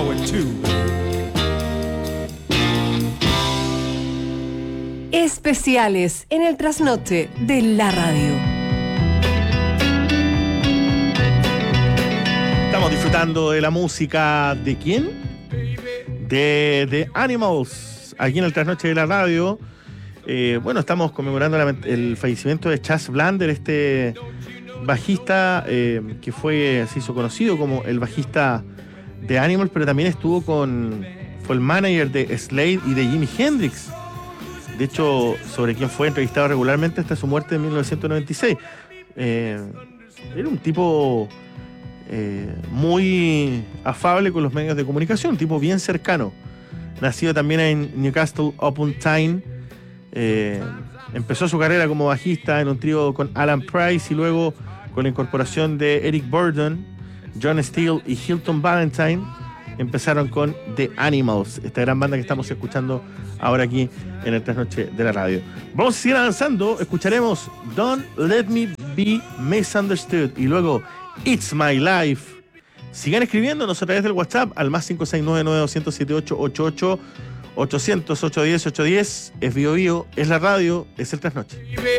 Especiales en el trasnoche de la radio. Estamos disfrutando de la música ¿de quién? De The Animals, aquí en el trasnoche de la radio. Bueno, estamos conmemorando el fallecimiento de Chas Blander, este bajista que se hizo conocido como el bajista de Animals, pero también fue el manager de Slade y de Jimi Hendrix. De hecho, sobre quien fue entrevistado regularmente hasta su muerte en 1996. Era un tipo muy afable con los medios de comunicación, un tipo bien cercano. Nacido también en Newcastle upon Tyne. Empezó su carrera como bajista en un trío con Alan Price y luego con la incorporación de Eric Burdon, John Steele y Hilton Valentine. Empezaron con The Animals, esta gran banda que estamos escuchando ahora aquí en el trasnoche de la radio. Vamos a seguir avanzando, escucharemos Don't Let Me Be Misunderstood y luego It's My Life. Sigan escribiéndonos a través del WhatsApp al más 569-9278-88 800-810-810. Es Bio Bio, es la radio, es el trasnoche.